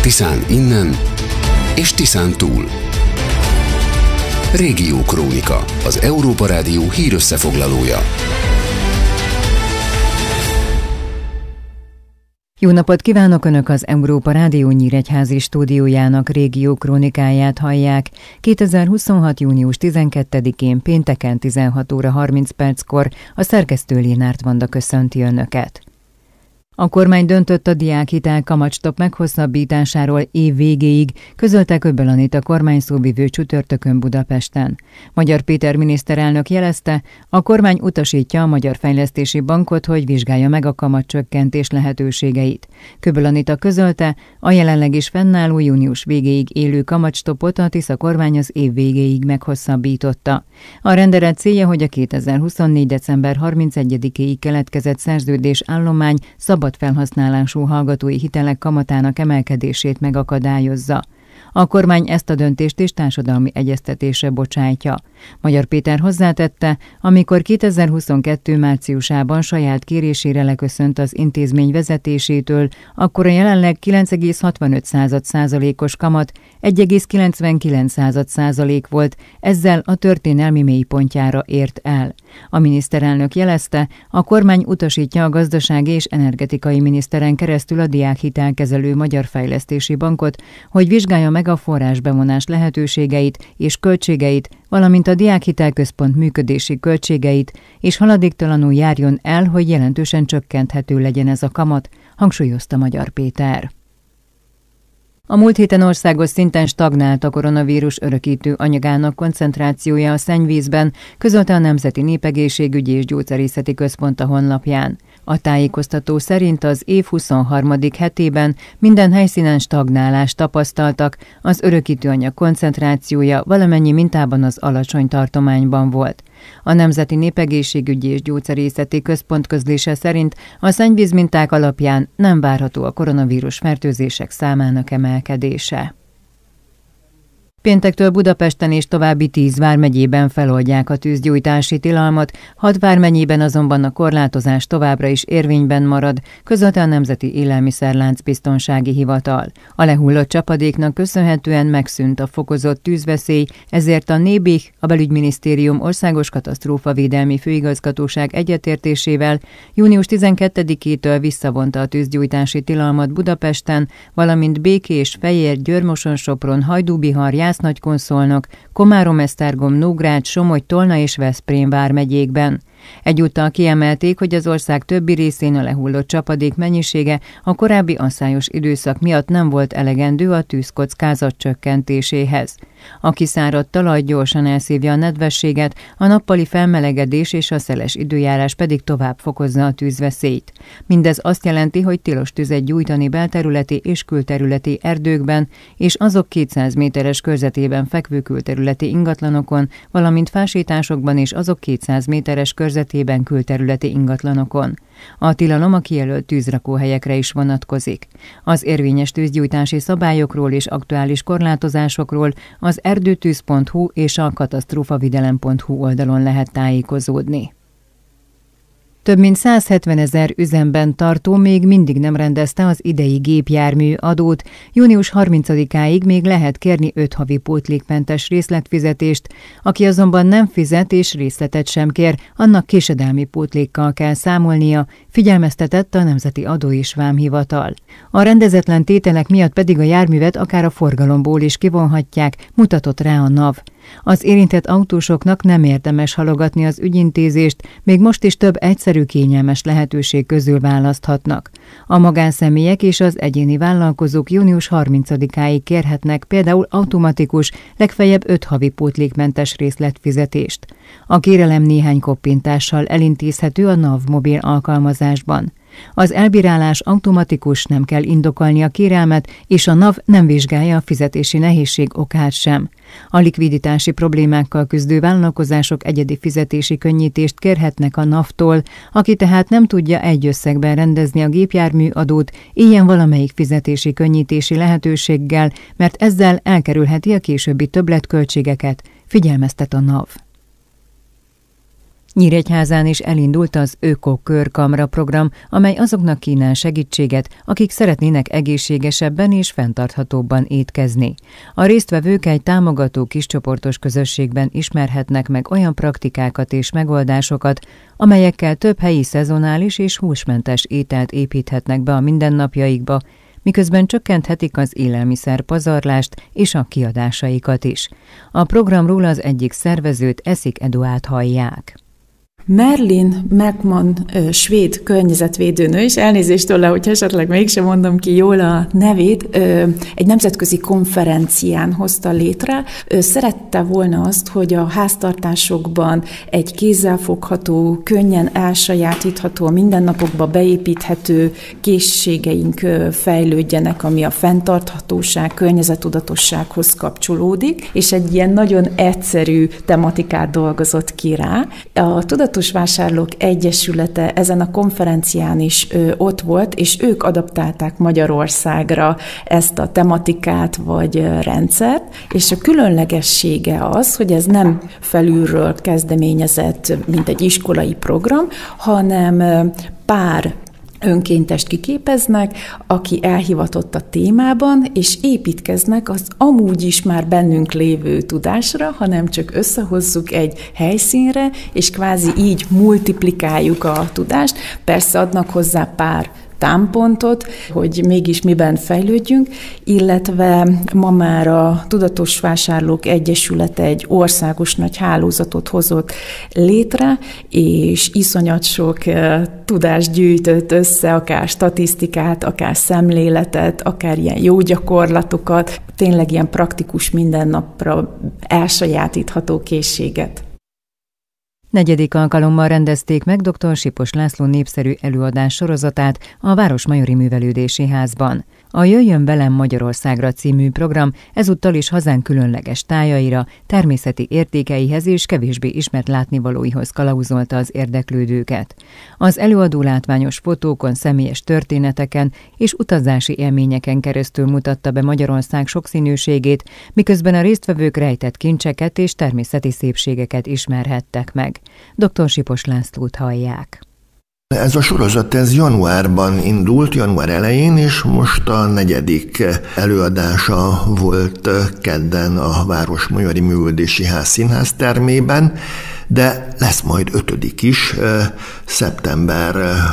Tiszán innen és Tiszán túl. Régiókrónika, az Európa Rádió hírösszefoglalója. Jó napot kívánok! Önök az Európa Rádió nyíregyházi stúdiójának régiókrónikáját hallják. 2026. június 12-én pénteken 16 óra 30 perckor a szerkesztő Lénárt Vanda köszönti Önöket. A kormány döntött a diákhitel kamatstopp meghosszabbításáról év végéig, közölte Köbbel Anita kormányszóvivő csütörtökön Budapesten. Magyar Péter miniszterelnök jelezte, a kormány utasítja a Magyar Fejlesztési Bankot, hogy vizsgálja meg a kamatcsökkentés lehetőségeit. Köbbel Anita közölte, a jelenleg is fennálló június végéig élő kamatstoppot a Tisza kormány az év végéig meghosszabbította. A rendelet célja, hogy a 2024. december 31-éig keletkezett szerződés állomány szabad felhasználású hallgatói hitelek kamatának emelkedését megakadályozza. A kormány ezt a döntést is társadalmi egyeztetésre bocsájtja. Magyar Péter hozzátette, amikor 2022. márciusában saját kérésére leköszönt az intézmény vezetésétől, akkor a jelenleg 9,65%-os kamat 1,99% volt, ezzel a történelmi mélypontjára ért el. A miniszterelnök jelezte, a kormány utasítja a gazdasági és energetikai miniszteren keresztül a diákhitelkezelő Magyar Fejlesztési Bankot, hogy vizsgálja meg a forrásbevonás lehetőségeit és költségeit, valamint a Diákhitelközpont működési költségeit, és haladéktalanul járjon el, hogy jelentősen csökkenthető legyen ez a kamat, hangsúlyozta Magyar Péter. A múlt héten országos szinten stagnált a koronavírus örökítő anyagának koncentrációja a szennyvízben, közölte a Nemzeti Népegészségügyi és Gyógyszerészeti Központ a honlapján. A tájékoztató szerint az év 23. hetében minden helyszínen stagnálást tapasztaltak, az örökítőanyag koncentrációja valamennyi mintában az alacsony tartományban volt. A Nemzeti Népegészségügyi és Gyógyszerészeti Központ közlése szerint a szennyvízminták alapján nem várható a koronavírus fertőzések számának emelkedése. Péntektől Budapesten és további 10 vármegyében feloldják a tűzgyújtási tilalmat, 6 vármegyében azonban a korlátozás továbbra is érvényben marad, közölte a Nemzeti Élelmiszerlánc Biztonsági Hivatal. A lehullott csapadéknak köszönhetően megszűnt a fokozott tűzveszély, ezért a NÉBIH, a Belügyminisztérium Országos Katasztrófavédelmi Főigazgatóság egyetértésével június 12-től visszavonta a tűzgyújtási tilalmat Budapesten, valamint Békés, Fejér, Győr-Moson-Sopron, Hajdú-Bihar, Jász-Nagykun-Szolnok, Komárom-Esztergom, Nógrád, Somogy, Tolna és Veszprém vármegyékben. Egyúttal kiemelték, hogy az ország többi részén a lehullott csapadék mennyisége a korábbi asszályos időszak miatt nem volt elegendő a tűzkockázat csökkentéséhez. A kiszáradt talaj gyorsan elszívja a nedvességet, a nappali felmelegedés és a szeles időjárás pedig tovább fokozza a tűzveszélyt. Mindez azt jelenti, hogy tilos tüzet gyújtani belterületi és külterületi erdőkben, és azok 200 méteres körzetében fekvő külterületi ingatlanokon, valamint fásításokban és azok 200 méteres körzetében külterületi ingatlanokon. A tilalom a kijelölt tűzrakóhelyekre is vonatkozik. Az érvényes tűzgyújtási szabályokról és aktuális korlátozásokról az erdőtűz.hu és a katasztrófavidelem.hu oldalon lehet tájékozódni. Több mint 170 000 üzemben tartó még mindig nem rendezte az idei gépjármű adót, június 30-áig még lehet kérni 5 havi pótlékmentes részletfizetést, aki azonban nem fizet és részletet sem kér, annak késedelmi pótlékkal kell számolnia, figyelmeztetett a Nemzeti Adó és Vámhivatal. A rendezetlen tételek miatt pedig a járművet akár a forgalomból is kivonhatják, mutatott rá a NAV. Az érintett autósoknak nem érdemes halogatni az ügyintézést, még most is több egyszerű kényelmes lehetőség közül választhatnak. A magánszemélyek és az egyéni vállalkozók június 30-áig kérhetnek például automatikus, legfeljebb 5 havi pótlékmentes részletfizetést. A kérelem néhány koppintással elintézhető a NAV mobil alkalmazásban. Az elbírálás automatikus, nem kell indokolni a kérelmet, és a NAV nem vizsgálja a fizetési nehézség okát sem. A likviditási problémákkal küzdő vállalkozások egyedi fizetési könnyítést kérhetnek a NAV-tól, aki tehát nem tudja egy összegben rendezni a gépjármű adót, éljen valamelyik fizetési könnyítési lehetőséggel, mert ezzel elkerülheti a későbbi többletköltségeket, figyelmeztet a NAV. Nyíregyházán is elindult az Öko-Körkamra program, amely azoknak kínál segítséget, akik szeretnének egészségesebben és fenntarthatóbban étkezni. A résztvevők egy támogató kiscsoportos közösségben ismerhetnek meg olyan praktikákat és megoldásokat, amelyekkel több helyi szezonális és húsmentes ételt építhetnek be a mindennapjaikba, miközben csökkenthetik az élelmiszer pazarlást és a kiadásaikat is. A programról az egyik szervezőt, Eszik Eduát hallják. Marlene McMahon, svéd környezetvédőnő, és elnézést tőle, hogy esetleg mégsem mondom ki jól a nevét, egy nemzetközi konferencián hozta létre. Szerette volna azt, hogy a háztartásokban egy kézzelfogható, könnyen elsajátítható, a mindennapokba beépíthető készségeink fejlődjenek, ami a fenntarthatóság, környezettudatossághoz kapcsolódik, és egy ilyen nagyon egyszerű tematikát dolgozott ki rá. A Tudatos Vásárlók Egyesülete ezen a konferencián is ott volt, és ők adaptálták Magyarországra ezt a tematikát vagy rendszert, és a különlegessége az, hogy ez nem felülről kezdeményezett, mint egy iskolai program, hanem pár önkéntest kiképeznek, aki elhivatott a témában, és építkeznek az amúgy is már bennünk lévő tudásra, hanem csak összehozzuk egy helyszínre, és kvázi így multiplikáljuk a tudást. Persze adnak hozzá pár támpontot, hogy mégis miben fejlődjünk, illetve ma már a Tudatos Vásárlók Egyesülete egy országos nagy hálózatot hozott létre, és iszonyat sok tudást gyűjtött össze, akár statisztikát, akár szemléletet, akár ilyen jó gyakorlatokat, tényleg ilyen praktikus mindennapra elsajátítható készséget. 4. alkalommal rendezték meg dr. Sipos László népszerű előadás sorozatát a Városmajori Művelődési Házban. A Jöjjön velem Magyarországra című program ezúttal is hazánk különleges tájaira, természeti értékeihez és kevésbé ismert látnivalóihoz kalauzolta az érdeklődőket. Az előadó látványos fotókon, személyes történeteken és utazási élményeken keresztül mutatta be Magyarország sokszínűségét, miközben a résztvevők rejtett kincseket és természeti szépségeket ismerhettek meg. Dr. Sipos Lászlót hallják. Ez a sorozat januárban indult, január elején, és most a 4. előadása volt kedden a Városmajori Művelődési Ház színház termében, de lesz majd 5. is, szeptember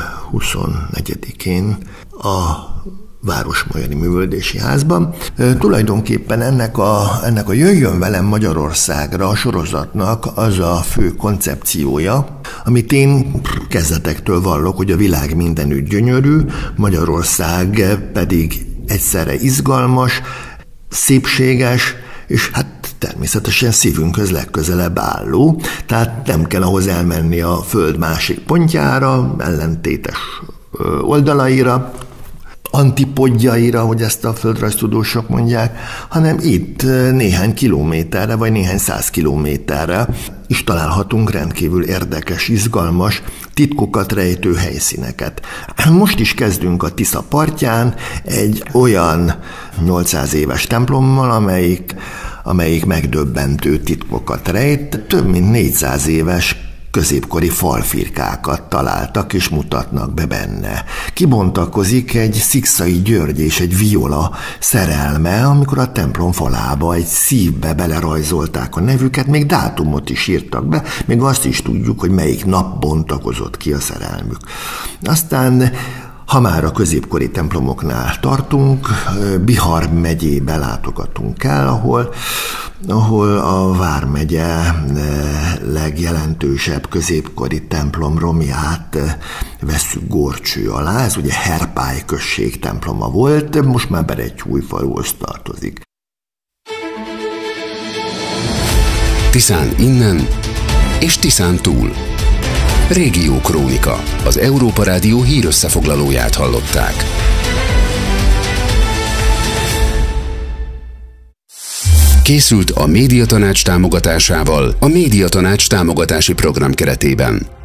24-én a Városmajori Művelődési Házban. Tulajdonképpen ennek a Jöjjön velem Magyarországra a sorozatnak az a fő koncepciója, amit én kezdetektől vallok, hogy a világ mindenütt gyönyörű, Magyarország pedig egyszerre izgalmas, szépséges, és hát természetesen szívünkhöz legközelebb álló, tehát nem kell ahhoz elmenni a föld másik pontjára, ellentétes oldalaira, antipodjaira, hogy ezt a földrajztudósok mondják, hanem itt néhány kilométerre, vagy néhány 100 kilométerre is találhatunk rendkívül érdekes, izgalmas, titkokat rejtő helyszíneket. Most is kezdünk a Tisza partján egy olyan 800 éves templommal, amelyik megdöbbentő titkokat rejt, több mint 400 éves középkori falfirkákat találtak és mutatnak be benne. Kibontakozik egy Szikszai György és egy Viola szerelme, amikor a templom falába egy szívbe belerajzolták a nevüket, még dátumot is írtak be, még azt is tudjuk, hogy melyik nap bontakozott ki a szerelmük. Aztán ha már a középkori templomoknál tartunk, Bihar megyébe látogatunk el, ahol a Vármegye legjelentősebb középkori templom romját vesszük górcső alá. Ez ugye Herpály község temploma volt, most már Berettyújfaluhoz tartozik. Tiszán innen és Tiszán túl. Régiókrónika, az Európa Rádió hírösszefoglalóját hallották. Készült a Médiatanács támogatásával a Médiatanács támogatási program keretében.